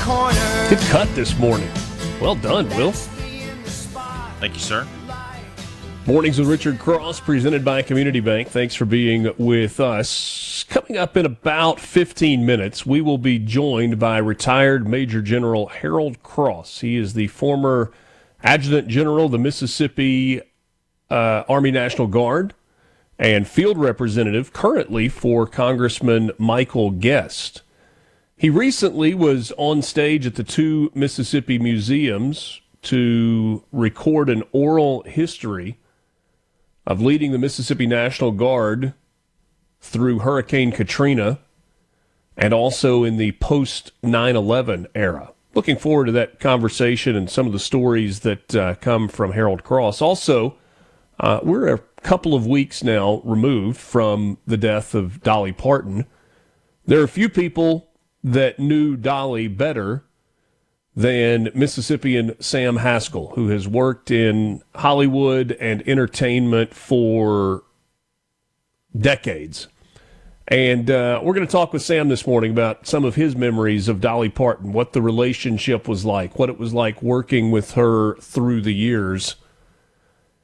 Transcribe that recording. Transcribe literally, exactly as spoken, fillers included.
Good cut this morning. Well done, Will. Thank you, sir. Mornings with Richard Cross, presented by Community Bank. Thanks for being with us. Coming up in about fifteen minutes, we will be joined by retired Major General Harold Cross. He is the former Adjutant General of the Mississippi uh, Army National Guard and field representative currently for Congressman Michael Guest. He recently was on stage at the two Mississippi museums to record an oral history of leading the Mississippi National Guard through Hurricane Katrina and also in the post nine eleven era. Looking forward to that conversation and some of the stories that uh, come from Harold Cross. Also, uh, we're a couple of weeks now removed from the death of Dolly Parton. There are a few people that knew Dolly better than Mississippian Sam Haskell, who has worked in Hollywood and entertainment for decades. And uh, we're going to talk with Sam this morning about some of his memories of Dolly Parton, what the relationship was like, what it was like working with her through the years.